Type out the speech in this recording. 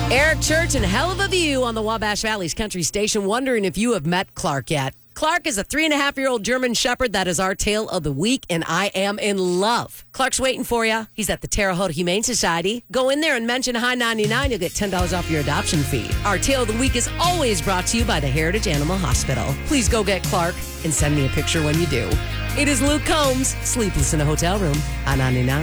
Eric Church and Hell of a View on the Wabash Valley's Country Station. Wondering if you have met Clark yet. Clark is a 3.5-year-old German Shepherd. That is our tale of the week, and I am in love. Clark's waiting for you. He's at the Terre Haute Humane Society. Go in there and mention High 99. You'll get $10 off your adoption fee. Our tale of the week is always brought to you by the Heritage Animal Hospital. Please go get Clark and send me a picture when you do. It is Luke Combs, Sleepless in a Hotel Room on 99.